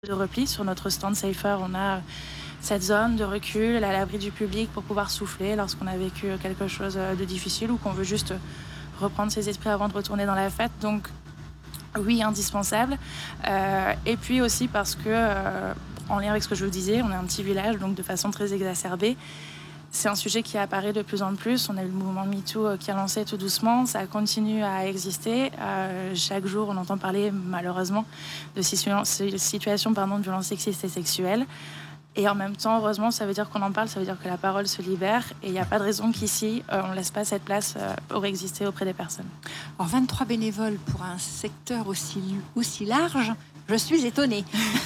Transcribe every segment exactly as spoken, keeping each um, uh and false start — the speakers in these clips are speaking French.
de repli. Sur notre stand Safer, on a cette zone de recul à l'abri du public pour pouvoir souffler lorsqu'on a vécu quelque chose de difficile ou qu'on veut juste reprendre ses esprits avant de retourner dans la fête. Donc oui, indispensable. Euh, et puis aussi parce que, euh, en lien avec ce que je vous disais, on est un petit village, donc de façon très exacerbée. C'est un sujet qui apparaît de plus en plus. On a eu le mouvement MeToo qui a lancé tout doucement. Ça continue à exister. Euh, chaque jour, on entend parler, malheureusement, de situations pardon, de violences sexistes et sexuelles. Et en même temps, heureusement, ça veut dire qu'on en parle, ça veut dire que la parole se libère. Et il n'y a pas de raison qu'ici, euh, on ne laisse pas cette place euh, pour exister auprès des personnes. Alors, vingt-trois bénévoles pour un secteur aussi, aussi large, je suis étonnée.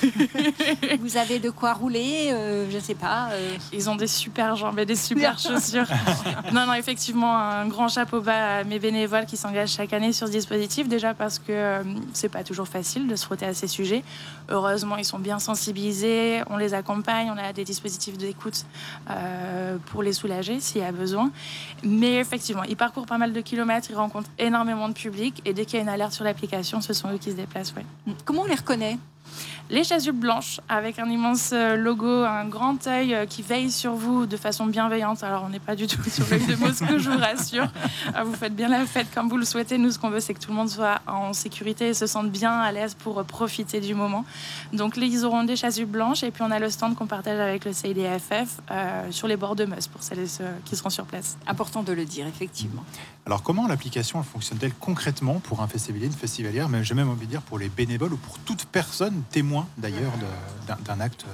Vous avez de quoi rouler, euh, je ne sais pas. Euh... Ils ont des super jambes et des super chaussures. Non, non, effectivement, un grand chapeau bas à mes bénévoles qui s'engagent chaque année sur ce dispositif. Déjà parce que euh, c'est pas toujours facile de se frotter à ces sujets. Heureusement, ils sont bien sensibilisés, on les accompagne, on a des dispositifs d'écoute euh, pour les soulager s'il y a besoin. Mais effectivement, ils parcourent pas mal de kilomètres, ils rencontrent énormément de public et dès qu'il y a une alerte sur l'application, ce sont eux qui se déplacent. Ouais. Comment on les reconnaît ? Les chasubles blanches avec un immense logo, un grand œil qui veille sur vous de façon bienveillante. Alors on n'est pas du tout sur l'œil de Moscou, je vous rassure. Vous faites bien la fête comme vous le souhaitez. Nous, ce qu'on veut, c'est que tout le monde soit en sécurité et se sente bien à l'aise pour profiter du moment. Donc là, ils auront des chasubles blanches et puis on a le stand qu'on partage avec le C I D F F euh, sur les bords de Meuse pour celles et ceux qui seront sur place. Important de le dire, effectivement. Alors comment l'application elle fonctionne-t-elle concrètement pour un festivalier, une festivalière, mais j'ai même envie de dire pour les bénévoles ou pour toute personne témoin d'ailleurs de, d'un, d'un acte.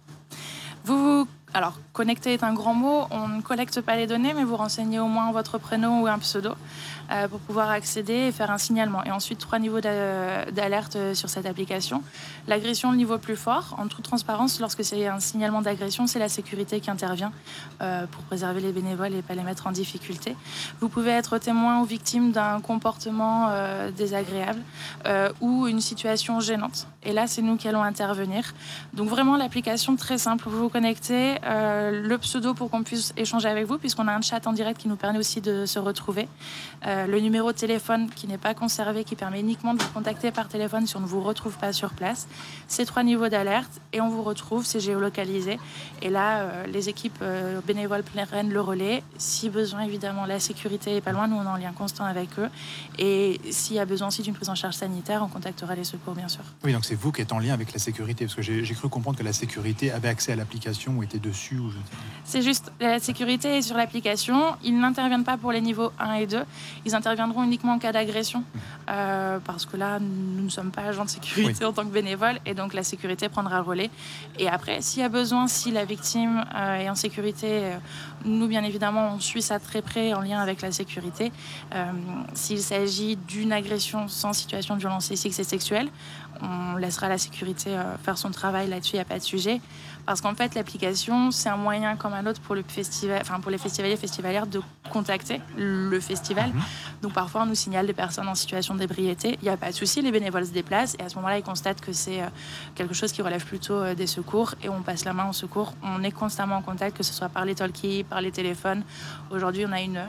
Vous vous... Alors, connecter est un grand mot. On ne collecte pas les données, mais vous renseignez au moins votre prénom ou un pseudo euh, pour pouvoir accéder et faire un signalement. Et ensuite, trois niveaux d'a- d'alerte sur cette application. L'agression, le niveau plus fort. En toute transparence, lorsque c'est un signalement d'agression, c'est la sécurité qui intervient euh, pour préserver les bénévoles et pas les mettre en difficulté. Vous pouvez être témoin ou victime d'un comportement euh, désagréable euh, ou une situation gênante. Et là, c'est nous qui allons intervenir. Donc vraiment, l'application très simple. Vous vous connectez. Euh, le pseudo pour qu'on puisse échanger avec vous, puisqu'on a un chat en direct qui nous permet aussi de se retrouver. Euh, le numéro de téléphone qui n'est pas conservé, qui permet uniquement de vous contacter par téléphone si on ne vous retrouve pas sur place. Ces trois niveaux d'alerte et on vous retrouve, c'est géolocalisé. Et là, euh, les équipes euh, bénévoles prennent le relais. Si besoin, évidemment, la sécurité est pas loin. Nous, on est en lien constant avec eux. Et s'il y a besoin aussi d'une prise en charge sanitaire, on contactera les secours, bien sûr. Oui, donc c'est vous qui êtes en lien avec la sécurité, parce que j'ai, j'ai cru comprendre que la sécurité avait accès à l'application ou était dessus. Ou je... C'est juste, la sécurité est sur l'application. Ils n'interviennent pas pour les niveaux un et deux. Ils interviendront uniquement en cas d'agression. Mmh. Euh, parce que là, nous ne sommes pas agents de sécurité oui. en tant que bénévoles. Et donc, la sécurité prendra le relais. Et après, s'il y a besoin, si la victime euh, est en sécurité, euh, nous, bien évidemment, on suit ça très près en lien avec la sécurité. Euh, s'il s'agit d'une agression sans situation de violence physique et sexuelle, on laissera la sécurité euh, faire son travail là-dessus, il n'y a pas de sujet. Parce qu'en fait, l'application, c'est un moyen comme un autre pour, le festival, enfin, pour les festivaliers et festivalières de contacter le festival. Mmh. Donc parfois, on nous signale des personnes en situation d'ébriété. Il n'y a pas de souci, les bénévoles se déplacent et à ce moment-là, ils constatent que c'est euh, quelque chose qui relève plutôt euh, des secours et on passe la main au secours. On est constamment en contact, que ce soit par les talkies, par les téléphones. Aujourd'hui, on a une... Euh,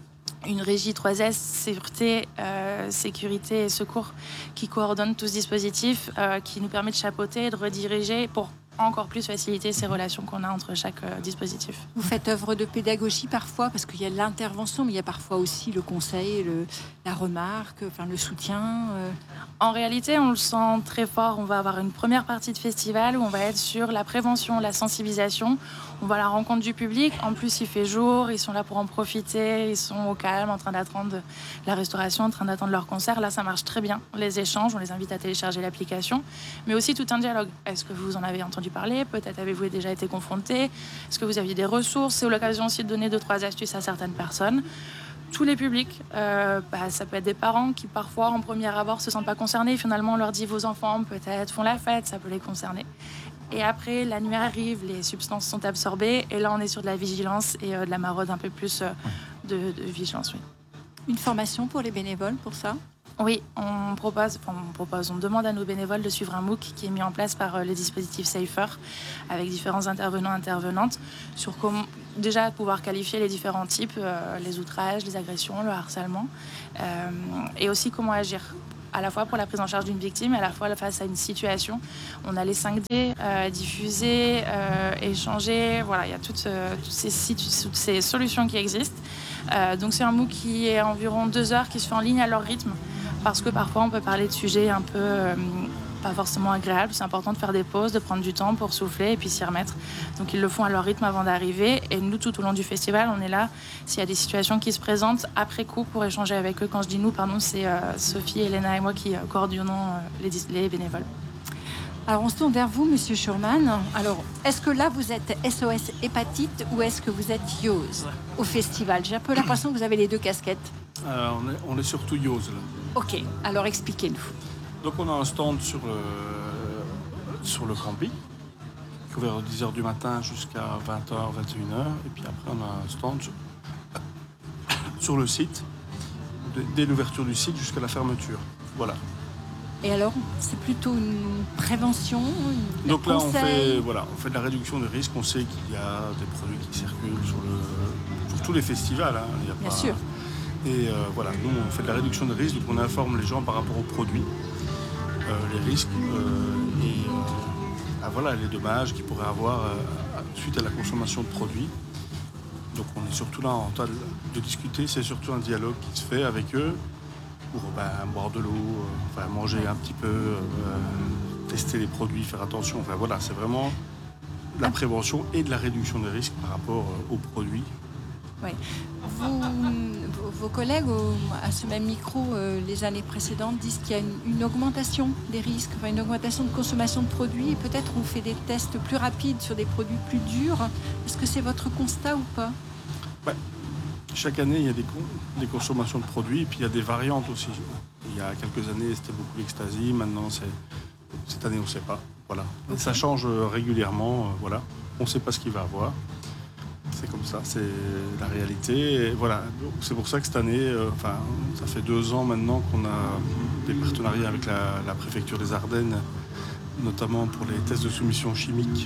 une régie trois S, sécurité, euh, sécurité et secours qui coordonne tout ce dispositif, euh, qui nous permet de chapeauter et de rediriger pour encore plus faciliter ces relations qu'on a entre chaque euh, dispositif. Vous faites œuvre de pédagogie parfois, parce qu'il y a l'intervention, mais il y a parfois aussi le conseil, le, la remarque, enfin, le soutien. Euh... En réalité, on le sent très fort. On va avoir une première partie de festival où on va être sur la prévention, la sensibilisation. On va à la rencontre du public. En plus, il fait jour, ils sont là pour en profiter. Ils sont au calme, en train d'attendre la restauration, en train d'attendre leur concert. Là, ça marche très bien. Les échanges, on les invite à télécharger l'application. Mais aussi tout un dialogue. Est-ce que vous en avez entendu parler ? Peut-être avez-vous déjà été confronté ? Est-ce que vous aviez des ressources ? C'est l'occasion aussi de donner deux, trois astuces à certaines personnes. Tous les publics, euh, bah, ça peut être des parents qui parfois en premier abord se sentent pas concernés. Finalement, on leur dit vos enfants peut-être font la fête, ça peut les concerner. Et après, la nuit arrive, les substances sont absorbées et là, on est sur de la vigilance et euh, de la maraude un peu plus euh, de, de vigilance. Oui. Une formation pour les bénévoles pour ça ? Oui, on propose, enfin, on propose, on demande à nos bénévoles de suivre un MOOC qui est mis en place par euh, les dispositifs Safer avec différents intervenants, intervenantes sur comment déjà pouvoir qualifier les différents types, euh, les outrages, les agressions, le harcèlement euh, et aussi comment agir. à la fois pour la prise en charge d'une victime, à la fois face à une situation. On a les cinq D euh, diffusés, euh, échangés, voilà, il y a toutes, euh, toutes, ces situ- toutes ces solutions qui existent. Euh, donc c'est un MOOC qui est environ deux heures, qui se fait en ligne à leur rythme, parce que parfois on peut parler de sujets un peu euh, pas forcément agréables. C'est important de faire des pauses, de prendre du temps pour souffler et puis s'y remettre. Donc ils le font à leur rythme avant d'arriver. Et nous, tout au long du festival, on est là s'il y a des situations qui se présentent après coup pour échanger avec eux. Quand je dis nous, pardon, c'est euh, Sophie, Elena et moi qui euh, coordonnons euh, les, les bénévoles. Alors on se tourne vers vous, Monsieur Schurman. Alors, est-ce que là vous êtes S O S hépatite ou est-ce que vous êtes Y O S au festival? J'ai un peu l'impression que vous avez les deux casquettes. Euh, on, est, on est surtout Y O S là. Ok, alors expliquez-nous. Donc on a un stand sur le, sur le camping, qui est ouvert de dix heures du matin jusqu'à vingt heures, vingt et une heures. Et puis après on a un stand sur, sur le site, dès l'ouverture du site jusqu'à la fermeture. Voilà. Et alors, c'est plutôt une prévention, une Donc là, on conseil fait, voilà, on fait de la réduction de risque. On sait qu'il y a des produits qui circulent sur, le, sur tous les festivals. Hein. Il y a Bien pas... sûr. Et euh, voilà, nous, on fait de la réduction de risque. Donc on informe les gens par rapport aux produits, euh, les risques euh, et euh, ah, voilà, les dommages qu'ils pourraient avoir euh, suite à la consommation de produits. Donc on est surtout là en train de, de discuter. C'est surtout un dialogue qui se fait avec eux. Pour ben, boire de l'eau, euh, enfin, manger un petit peu, euh, tester les produits, faire attention. Enfin, voilà, c'est vraiment de la prévention et de la réduction des risques par rapport euh, aux produits. Oui. Vous, vos collègues au, à ce même micro, euh, les années précédentes, disent qu'il y a une, une augmentation des risques, enfin, une augmentation de consommation de produits. Et peut-être on fait des tests plus rapides sur des produits plus durs. Est-ce que c'est votre constat ou pas? Ouais. Chaque année, il y a des, des consommations de produits et puis il y a des variantes aussi. Il y a quelques années, c'était beaucoup l'ecstasy. Maintenant, c'est, cette année, on ne sait pas. Voilà. Okay. Ça change régulièrement. Voilà. On ne sait pas ce qu'il va avoir. C'est comme ça, c'est la réalité. Et voilà. C'est pour ça que cette année, euh, enfin, ça fait deux ans maintenant qu'on a des partenariats avec la, la préfecture des Ardennes, notamment pour les tests de soumission chimique,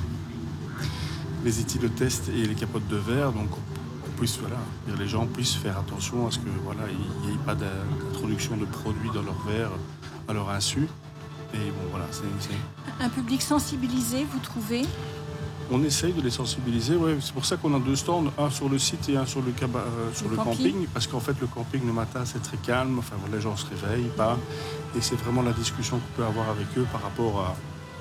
les éthylotests et les capotes de verre. Donc, puissent, voilà, les gens puissent faire attention à ce que voilà, il n'y ait pas d'introduction de produits dans leur verre à leur insu. Et bon, voilà, c'est, c'est... Un public sensibilisé, vous trouvez? On essaye de les sensibiliser, ouais. C'est pour ça qu'on a deux stands, un sur le site et un sur le, caba- euh, sur le, le camping. camping. Parce qu'en fait, le camping, le matin, c'est très calme. Enfin, les gens se réveillent pas. Et c'est vraiment la discussion qu'on peut avoir avec eux par rapport à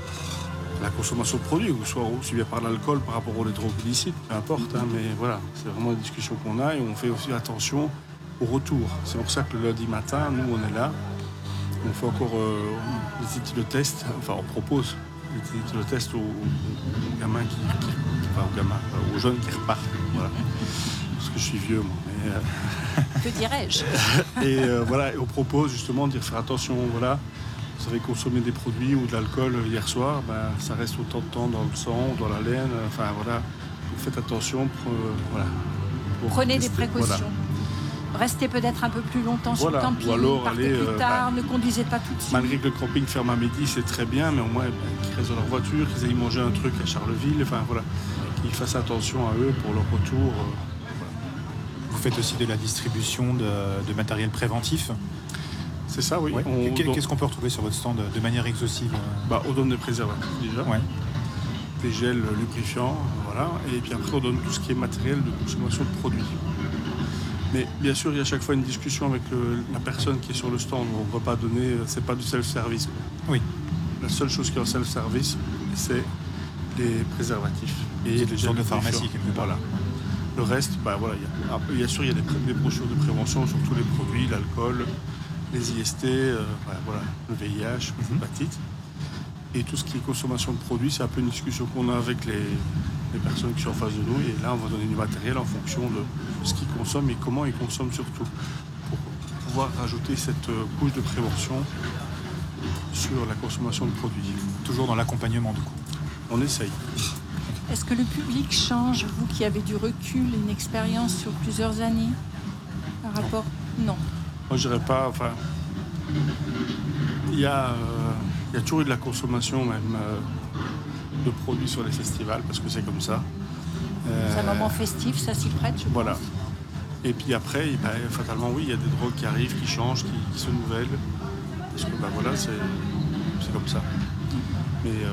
la consommation de produits, ou soit aussi bien par l'alcool, par rapport aux drogues illicites, peu importe, hein, mais voilà, c'est vraiment la discussion qu'on a et on fait aussi attention au retour. C'est pour ça que le lundi matin, nous, on est là, on fait encore euh, les éthylotests, enfin, on propose les éthylotests aux, aux gamins qui, qui enfin, aux gamins, aux jeunes qui repartent, voilà. Parce que je suis vieux, moi. Mais, euh... Que dirais-je? Et euh, voilà, et on propose justement de dire faire attention, voilà. Vous avez consommé des produits ou de l'alcool hier soir, ben, ça reste autant de temps dans le sang, dans la laine. Enfin voilà, vous faites attention. Pour, euh, voilà, pour Prenez tester, des précautions. Voilà. Restez peut-être un peu plus longtemps voilà. sur le camping, ou alors, partez allez, plus euh, tard, ben, ne conduisez pas tout de suite. Malgré que le camping ferme à midi, c'est très bien, mais au moins ben, qu'ils restent dans leur voiture, qu'ils aillent manger un truc à Charleville, enfin voilà, qu'ils fassent attention à eux pour leur retour. Euh, voilà. Vous faites aussi de la distribution de, de matériel préventif? C'est ça, oui. Ouais. On, Qu'est-ce donc... qu'on peut retrouver sur votre stand de manière exhaustive? Bah, on donne des préservatifs déjà, ouais. Des gels lubrifiants, voilà. Et puis après, on donne tout ce qui est matériel de consommation de produits. Mais bien sûr, il y a à chaque fois une discussion avec le, la personne qui est sur le stand. On ne va pas donner, c'est pas du self-service. Oui. La seule chose qui est en self-service, c'est les préservatifs et c'est les gels de pharmacie. Voilà. Le reste, bah voilà, il y a, bien sûr, il y a des, des brochures de prévention sur tous les produits, l'alcool, les I S T, euh, voilà, le V I H, l'hépatite. Mm-hmm. Et tout ce qui est consommation de produits, c'est un peu une discussion qu'on a avec les, les personnes qui sont en face de nous. Et là, on va donner du matériel en fonction de ce qu'ils consomment et comment ils consomment surtout. Pour pouvoir rajouter cette couche de prévention sur la consommation de produits. Toujours dans l'accompagnement, du coup. On essaye. Est-ce que le public change, vous qui avez du recul, une expérience sur plusieurs années par rapport? Non. non. Moi, je dirais pas. Enfin, il y a, euh, il y a toujours eu de la consommation même euh, de produits sur les festivals parce que c'est comme ça. Euh, c'est un moment festif, ça s'y prête, je voilà. pense. Et puis après, ben, fatalement, oui, il y a des drogues qui arrivent, qui changent, qui, qui se nouvellent. parce que bah, voilà, c'est, c'est comme ça. Mais euh,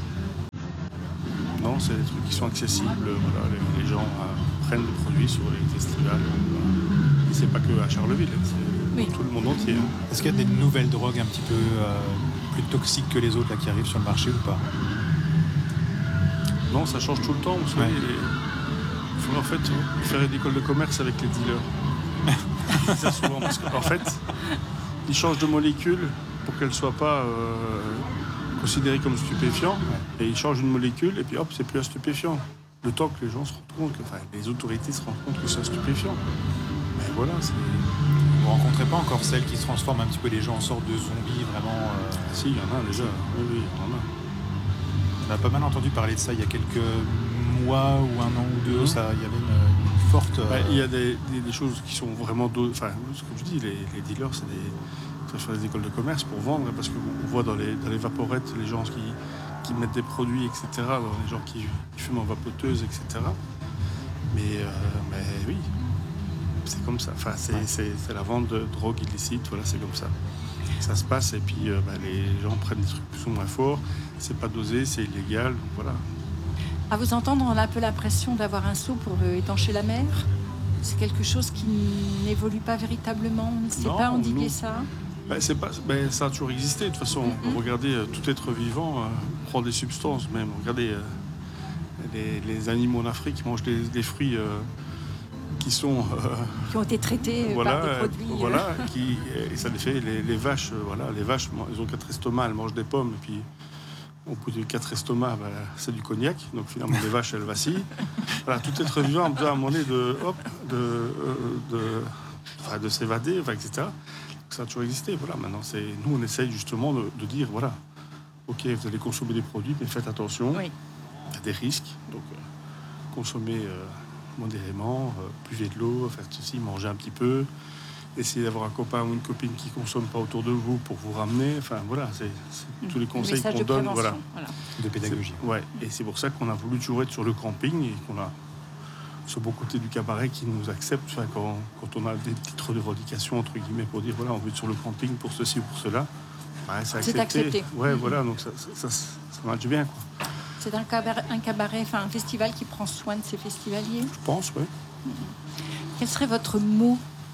non, c'est des trucs qui sont accessibles. Voilà, les, les gens euh, prennent des produits sur les festivals. Euh, et c'est pas que à Charleville, c'est oui. Tout le monde entier. Est-ce qu'il y a des nouvelles drogues un petit peu euh, plus toxiques que les autres là, qui arrivent sur le marché ou pas? Non, ça change tout le temps. Vous savez, ouais. Il faut en fait faire une école de commerce avec les dealers. C'est ça souvent, parce qu'en fait, ils changent de molécule pour qu'elle ne soit pas euh, considérée comme stupéfiant. Ouais. Et ils changent une molécule et puis hop, c'est plus un stupéfiant. Le temps que les gens se rendent compte, que, enfin, les autorités se rendent compte que c'est un stupéfiant. Mais voilà, c'est... Vous ne rencontrez pas encore celles qui se transforment un petit peu les gens en sorte de zombies vraiment euh... Si, il y en a déjà. Oui, oui, il y en a. On a pas mal entendu parler de ça il y a quelques mois ou un an ou deux. Mmh. Ça, il y avait une, une forte. Euh... Bah, il y a des, des, des choses qui sont vraiment. Do... Enfin, ce que je dis, les, les dealers, c'est des, c'est des écoles de commerce pour vendre, parce qu'on voit dans les, dans les vaporettes les gens qui, qui mettent des produits, et cetera. Alors, les gens qui, qui fument en vapoteuse, et cetera. Mais, euh, mais oui. C'est comme ça. Enfin, c'est, ouais. c'est, c'est la vente de drogue illicite. Voilà, c'est comme ça. Ça se passe et puis euh, bah, les gens prennent des trucs plus ou moins forts. C'est pas dosé, c'est illégal. Donc voilà. À vous entendre, on a un peu l'impression d'avoir un seau pour euh, étancher la mer. C'est quelque chose qui n'évolue pas véritablement. On ne sait pas endiguer nous, ça. Bah, c'est pas, bah, ça a toujours existé. De toute façon, mm-hmm. regardez, euh, tout être vivant euh, prend des substances. Même regardez, euh, les, les animaux en Afrique mangent des, des fruits. Euh, qui sont euh, qui ont été traités voilà, par des produits euh, voilà qui et ça les fait les, les vaches euh, voilà les vaches ils ont quatre estomacs, elles mangent des pommes et puis au bout de quatre estomacs bah, c'est du cognac, donc finalement les vaches elles vacillent. Voilà, tout être vivant a besoin à un moment donné de hop de euh, de, enfin, de s'évader, enfin, et cetera. Donc, ça a toujours existé. Voilà, maintenant c'est nous on essaye justement de, de dire voilà, ok, vous allez consommer des produits mais faites attention, oui. Il y a des risques, donc euh, consommer euh, modérément, euh, buvez de l'eau, faites ceci, mangez un petit peu, essayez d'avoir un copain ou une copine qui ne consomme pas autour de vous pour vous ramener. Enfin voilà, c'est, c'est mmh. tous les conseils qu'on donne, voilà. voilà, de pédagogie. C'est, ouais, et c'est pour ça qu'on a voulu toujours être sur le camping et qu'on a ce beau côté du cabaret qui nous accepte. Enfin, quand, quand on a des titres de revendication entre guillemets pour dire voilà, on veut être sur le camping pour ceci ou pour cela, bah, c'est accepté. C'est accepté. Ouais, mmh. voilà, donc ça, ça, ça, ça, ça marche bien, quoi. C'est un cabaret, un cabaret, enfin un festival qui prend soin de ses festivaliers. Je pense, oui. Mmh. Quel serait votre mot,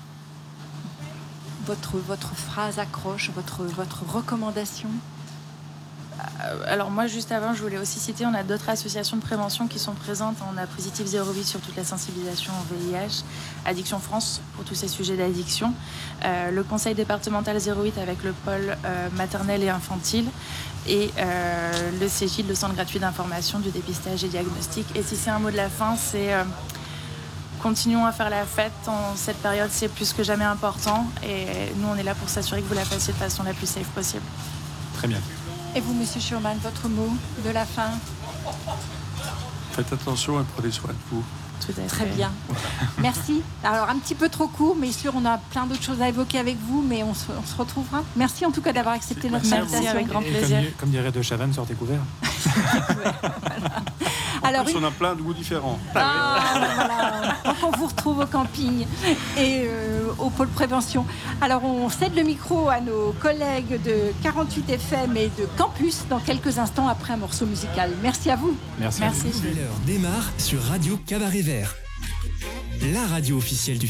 votre, votre phrase accroche, votre, votre recommandation? Alors moi, juste avant, je voulais aussi citer, on a d'autres associations de prévention qui sont présentes. On a Positif zéro huit sur toute la sensibilisation au V I H, Addiction France pour tous ces sujets d'addiction, euh, le conseil départemental zéro huit avec le pôle euh, maternel et infantile, et euh, le C G I, le centre gratuit d'information, du dépistage et diagnostic. Et si c'est un mot de la fin, c'est euh, continuons à faire la fête. En cette période, c'est plus que jamais important. Et nous, on est là pour s'assurer que vous la fassiez de façon la plus safe possible. Très bien. Et vous, Monsieur Schurman, votre mot de la fin? Faites attention et prenez soin de vous. Tout à fait. Très bien. Merci. Alors, un petit peu trop court, mais sûr, on a plein d'autres choses à évoquer avec vous, mais on se, on se retrouvera. Merci en tout cas d'avoir accepté notre invitation. Merci, avec grand plaisir. Comme, comme dirait De Chavannes, sortez couverts. Ouais, voilà. En Alors, plus, une... on a plein de goûts différents. Ah, voilà. Donc, on vous retrouve au camping et euh, au pôle prévention. Alors, on cède le micro à nos collègues de quarante-huit F M et de Campus dans quelques instants après un morceau musical. Merci à vous. Merci. Merci. L'heure démarre sur Radio Cabaret Vert, la radio officielle du